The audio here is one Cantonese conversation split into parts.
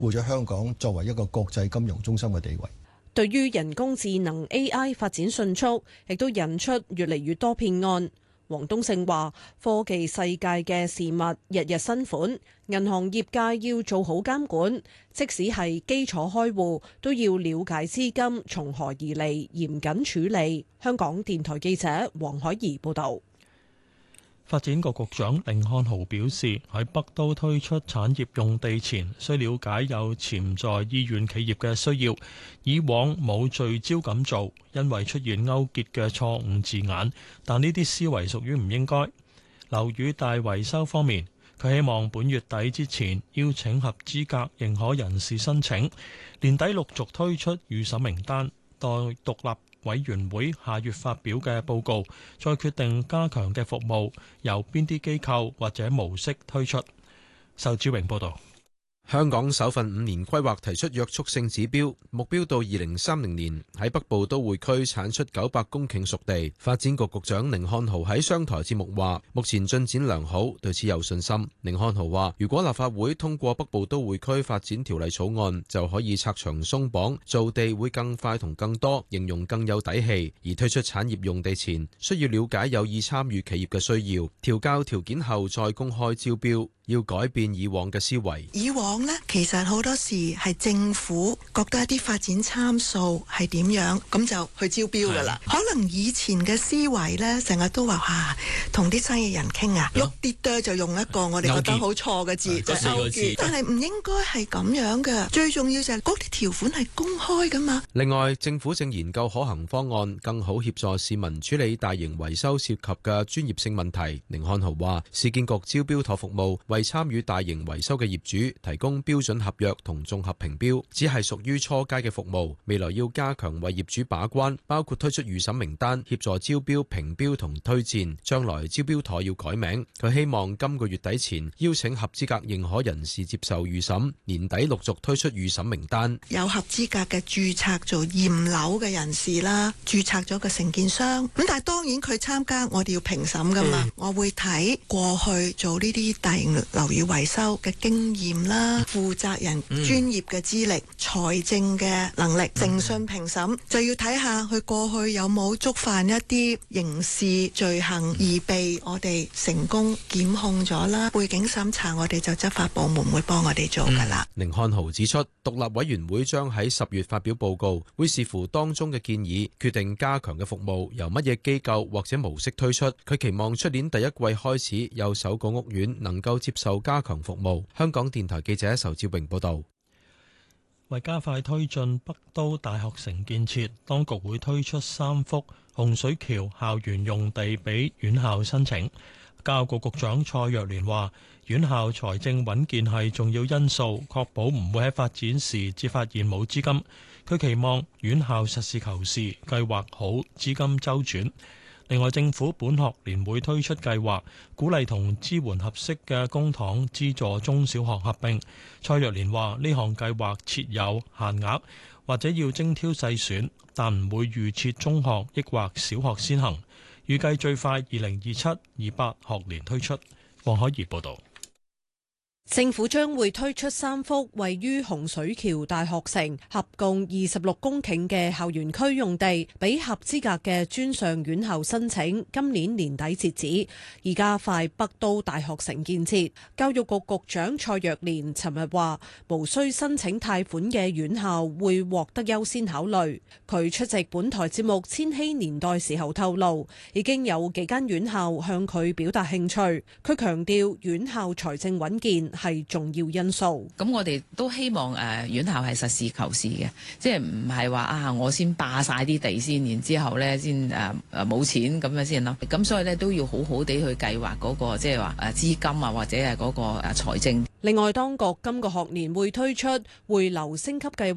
護咗香港作為一個國際金融中心嘅地位。 對於人工智能 AI 發展迅速，亦都引出越嚟越多騙案。黃東勝話：科技世界嘅事物日日新款，銀行業界要做好監管，即使係基礎開戶，都要了解資金從何而嚟，嚴謹處理。香港電台記者黃海怡報導。 發展局局長甯漢豪表示，喺北都推出產業用地前，需了解有潛在意願企業嘅需要。以往冇聚焦咁做，因為出現勾結嘅錯誤字眼，但呢啲思維屬於唔應該。樓宇大維修方面，佢希望本月底之前邀請合資格認可人士申請，年底陸續推出預審名單，待獨立委員會下月發表嘅報告，再決定加強嘅服務由邊啲機構或者模式推出。仇志榮報導。 香港首份5年規劃提出約束性指標，目標到2030年喺北部都會區產出900公頃熟地。發展局局長甯漢豪喺商台節目話，目前進展良好，對此有信心。甯漢豪話，如果立法會通過北部都會區發展條例草案，就可以拆牆鬆綁，造地會更快同更多，形容更有底氣。而推出產業用地前，需要了解有意參與企業嘅需要，調校條件後再公開招標。要改變以往嘅思維。 以往呢，其實好多時係政府覺得一啲發展參數係點樣，咁就去招標噶啦。可能以前嘅思維呢，成日都話同啲生意人傾啊，喐啲哚就用一個我哋覺得好錯嘅字，就勾結。但係唔應該係咁樣嘅。最重要就係嗰啲條款係公開噶嘛。 另外，政府正研究可行方案，更好協助市民處理大型維修涉及嘅專業性問題。甯漢豪話，市建局招標妥服務為參與大型維修嘅業主提供標準合約同綜合評標，只係屬於初階嘅服務。未來要加強為業主把關，包括推出預審名單，協助招標、評標同推薦。將來招標妥要改名。佢希望今個月底前邀請合資格認可人士接受預審，年底陸續推出預審名單。 有合資格嘅註冊做驗樓嘅人士啦，註冊咗個承建商。咁但係當然佢參加，我哋要評審噶嘛。我會睇過去做呢啲大型樓宇維修嘅經驗啦，負責人專業嘅資歷、財政嘅能力、誠信評審，就要睇下佢過去有冇觸犯一啲刑事罪行而被我哋成功檢控咗啦。背景審查我哋就執法部門會幫我哋做噶啦。 甯漢豪指出，獨立委員會將喺10月發表報告，會視乎當中嘅建議，決定加強嘅服務由乜嘢機構或者模式推出。佢期望出年第一季開始有首個屋苑能夠接受加強服務。香港電台記者仇志榮報道。 為加快推進北都大學城建設，當局會推出3幅洪水橋校園用地俾院校申請。教育局局長蔡若蓮話，院校財政穩健係重要因素，確保唔會喺發展時至發現冇資金。佢期望院校實事求是，計劃好，資金周轉。另外，政府本學年會推出計劃，鼓勵同支援合適嘅公帑資助中小學合併。蔡若蓮話：呢項計劃設有限額，或者要精挑細選，但唔會預設中學抑或小學先行。預計最快2027-28學年推出。黃海怡報導。 政府將會推出3幅位於洪水橋大學城合共26公頃嘅校園區用地，俾合資格嘅專上院校申請，今年年底截止，而加快北都大學城建設。教育局局長蔡若蓮尋日話，無需申請貸款嘅院校會獲得優先考慮。佢出席本台節目《千禧年代》時候透露，已經有幾間院校向佢表達興趣。佢強調院校財政穩健係重要因素。 咁我哋都希望院校係實事求是嘅，即係唔係話我先霸晒啲地先，然之後咧先冇錢咁樣先咯。咁所以咧都要好好地去計劃嗰個即係話資金啊，或者係嗰個財政。 另外，當局今個學年會推出回流升級計劃，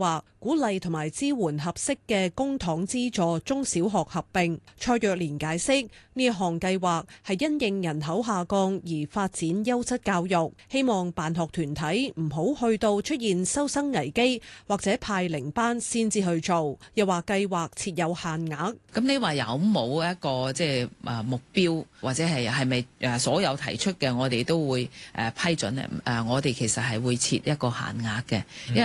鼓勵同埋支援合適嘅公帑資助中小學合併。蔡若蓮解釋，呢一項計劃係因應人口下降而發展優質教育，希望辦學團體唔好去到出現收生危機或者派零班先至去做。又話計劃設有限額。 咁你話有冇一個即係目標，或者係咪所有提出嘅我哋都會批准咧？我哋其實係會設一個限額嘅，因為